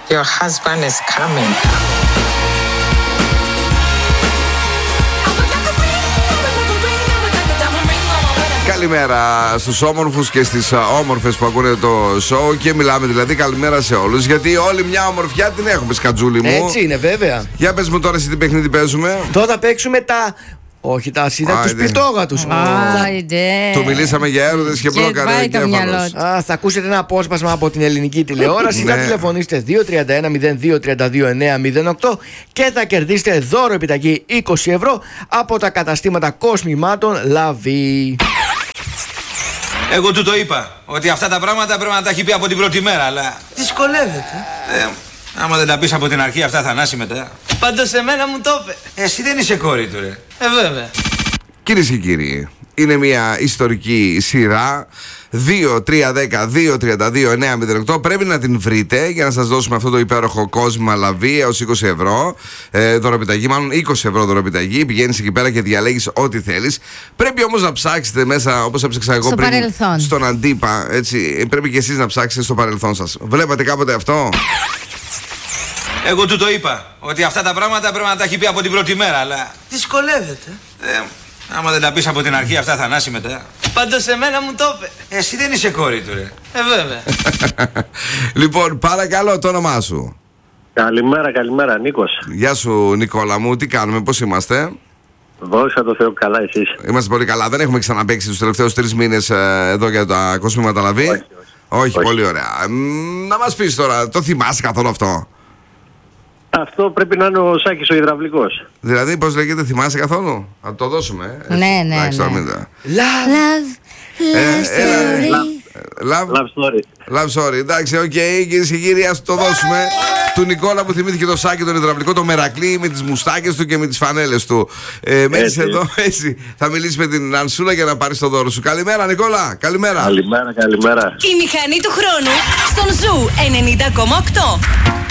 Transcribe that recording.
Your husband is coming. Καλημέρα στους όμορφους και στις όμορφες που ακούνε το show. Και μιλάμε δηλαδή καλημέρα σε όλους, γιατί όλη μια ομορφιά την έχουμε, Σκατζούλη μου. Έτσι είναι, βέβαια. Για πες μου τώρα εσύ τι παιχνίδι παίζουμε. Τώρα θα παίξουμε τα... Όχι, τα ασίδακτους πιτόγατους. Του μιλήσαμε για έρωτες και μπλόκαρε εγκέφαλος. Θα ακούσετε ένα απόσπασμα από την ελληνική τηλεόραση. Θα τηλεφωνήσετε 231-0232-908 και θα κερδίσετε δώρο επιταγή 20 ευρώ από τα καταστήματα κοσμημάτων Λαβή. Εγώ του το είπα, ότι αυτά τα πράγματα πρέπει να τα έχει πει από την πρώτη μέρα, αλλά... Δυσκολεύεται. Άμα δεν τα πεις από την αρχή, αυτά θα ανάσει μετά. Πάντως εμένα μου το είπε. Εσύ δεν είσαι κόρη του, ρε. Βέβαια. Κυρίες και κύριοι, είναι μια ιστορική σειρά. 2-3-10-2-32-9-08. Πρέπει να την βρείτε για να σας δώσουμε αυτό το υπέροχο κόσμημα Λαβή έως 20 ευρώ δωροπιταγή, μάλλον 20 ευρώ δωροπιταγή. Πηγαίνεις εκεί πέρα και διαλέγεις ό,τι θέλεις. Πρέπει όμως να ψάξετε μέσα, όπως έψαξα εγώ στο πριν, παρελθόν. στον Αντίπα. Έτσι, πρέπει και εσείς να ψάξετε στο παρελθόν σας. Βλέπατε κάποτε αυτό? Εγώ του το είπα, ότι αυτά τα πράγματα πρέπει να τα έχει πει από την πρώτη μέρα, αλλά... Δυσκολεύεται. Άμα δεν τα πεις από την αρχή, αυτά θα ανάσει μετά. Πάντως εμένα μου το είπε. Εσύ δεν είσαι κόρη του, ρε. Βέβαια. Λοιπόν, παρακαλώ το όνομά σου. Καλημέρα, Νίκος. Γεια σου, Νικόλα μου, τι κάνουμε, πώς είμαστε? Δόξα τω Θεώ, καλά εσείς? Είμαστε πολύ καλά. Δεν έχουμε ξαναπαίξει τους τελευταίους 3 μήνες εδώ για τα κοσμήματα Λαβή. Όχι, πολύ ωραία. Να μας πεις τώρα, το θυμάσαι καθόλου αυτό? Αυτό πρέπει να είναι ο Σάκης ο υδραυλικός. Δηλαδή, πώς λέγεται, θυμάσαι καθόλου? Να το δώσουμε. Ναι. Love story. Εντάξει, οκ, κυρίες και κύριοι, ας το δώσουμε. Του Νικόλα που θυμήθηκε το Σάκη τον υδραυλικό, το Μερακλή με τις μουστάκες του και με τις φανέλες του. Μένεις εδώ, έτσι. Θα μιλήσει με την Ανσούλα για να πάρεις το δώρο σου. Καλημέρα, Νικόλα. Καλημέρα. Καλημέρα. Η μηχανή του χρόνου στον Ζου 90,8.